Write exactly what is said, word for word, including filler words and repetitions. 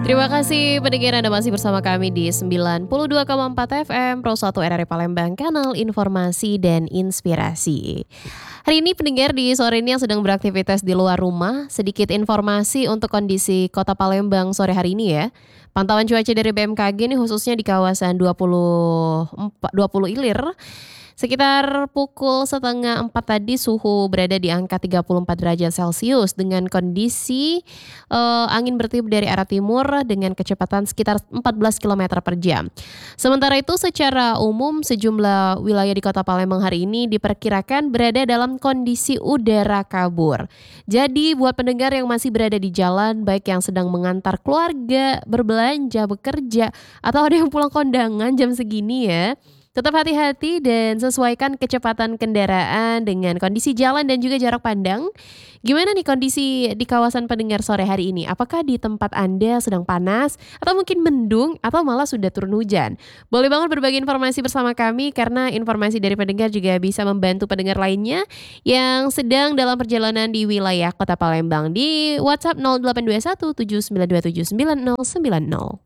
Terima kasih pendengar Anda masih bersama kami di sembilan puluh dua koma empat F M Pro satu R R I Palembang, kanal informasi dan inspirasi. Hari ini pendengar di sore ini yang sedang beraktivitas di luar rumah, sedikit informasi untuk kondisi Kota Palembang sore hari ini ya. Pantauan cuaca dari B M K G ini khususnya di kawasan dua puluh empat, dua puluh Ilir. Sekitar pukul setengah empat tadi suhu berada di angka tiga puluh empat derajat Celcius dengan kondisi eh, angin bertiup dari arah timur dengan kecepatan sekitar empat belas kilometer per jam. Sementara itu secara umum sejumlah wilayah di Kota Palembang hari ini diperkirakan berada dalam kondisi udara kabur. Jadi buat pendengar yang masih berada di jalan, baik yang sedang mengantar keluarga, berbelanja, bekerja, atau ada yang pulang kondangan jam segini ya, tetap hati-hati dan sesuaikan kecepatan kendaraan dengan kondisi jalan dan juga jarak pandang. Gimana nih kondisi di kawasan pendengar sore hari ini? Apakah di tempat Anda sedang panas atau mungkin mendung atau malah sudah turun hujan? Boleh banget berbagi informasi bersama kami karena informasi dari pendengar juga bisa membantu pendengar lainnya yang sedang dalam perjalanan di wilayah Kota Palembang di WhatsApp nol delapan dua satu tujuh sembilan dua tujuh sembilan nol sembilan nol.